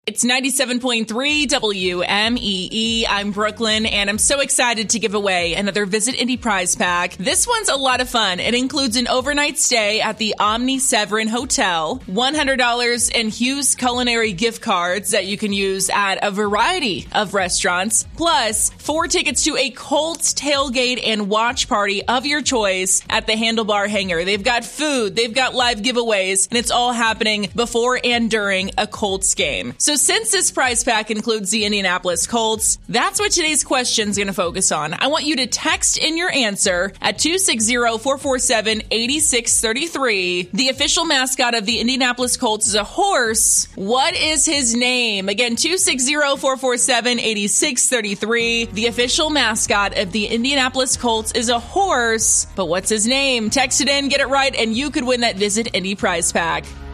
It's 97.3 WMEE. I'm Brooklyn, and I'm so excited to give away another Visit Indy prize pack. This one's a lot of fun. It includes an overnight stay at the Omni Severin Hotel, $100 in Hughes Culinary gift cards that you can use at a variety of restaurants, plus 4 tickets to a Colts tailgate and watch party of your choice at the Handlebar Hangar. They've got food, they've got live giveaways, and it's all happening before and during a Colts game. So since this prize pack includes the Indianapolis Colts, that's what today's question is going to focus on. I want you to text in your answer at 260-447-8633. The official mascot of the Indianapolis Colts is a horse. What is his name? Again, 260-447-8633. The official mascot of the Indianapolis Colts is a horse, but what's his name? Text it in, get it right, and you could win that Visit Indy prize pack.